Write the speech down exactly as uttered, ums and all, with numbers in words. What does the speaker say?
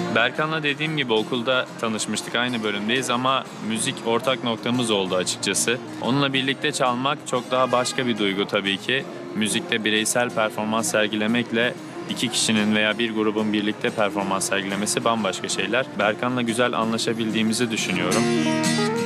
Berkan'la dediğim gibi okulda tanışmıştık, aynı bölümdeyiz ama müzik ortak noktamız oldu açıkçası. Onunla birlikte çalmak çok daha başka bir duygu tabii ki. Müzikte bireysel performans sergilemekle iki kişinin veya bir grubun birlikte performans sergilemesi bambaşka şeyler. Berkan'la güzel anlaşabildiğimizi düşünüyorum.